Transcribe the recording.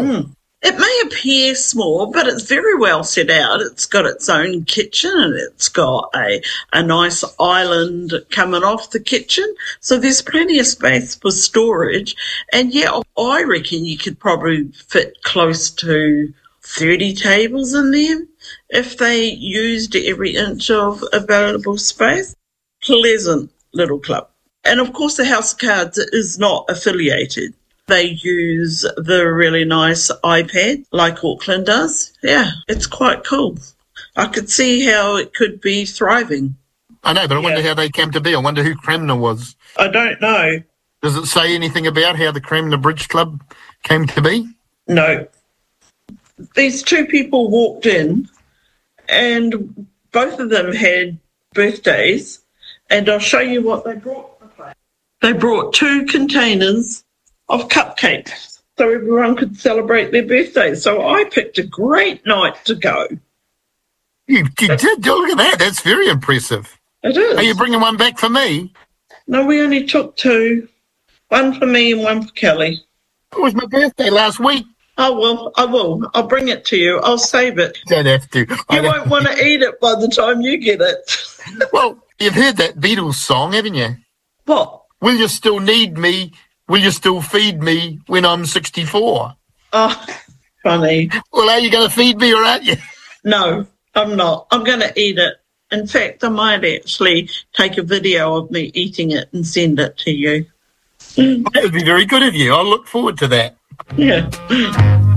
It may appear small, but it's very well set out. It's got its own kitchen and it's got a nice island coming off the kitchen. So there's plenty of space for storage. And yeah, I reckon you could probably fit close to 30 tables in there if they used every inch of available space. Pleasant little club. And of course, the House of Cards is not affiliated. They use the really nice iPad like Auckland does. Yeah, it's quite cool. I could see how it could be thriving. I know, but I wonder how they came to be. I wonder who Cranmer was. I don't know. Does it say anything about how the Cranmer Bridge Club came to be? No. These two people walked in and both of them had birthdays, and I'll show you what they brought. They brought 2 containers of cupcakes so everyone could celebrate their birthdays. So I picked a great night to go. You did? Look at that. That's very impressive. It is. Are you bringing one back for me? No, we only took 2. One for me and one for Kelly. It was my birthday last week. Oh, well, I will. I'll bring it to you. I'll save it. You don't have to. You won't want to eat it by the time you get it. Well, you've heard that Beatles song, haven't you? What? Will you still need me? Will you still feed me when I'm 64? Oh, funny. Well, are you going to feed me or aren't you? No, I'm not. I'm going to eat it. In fact, I might actually take a video of me eating it and send it to you. That would be very good of you. I'll look forward to that. Yeah.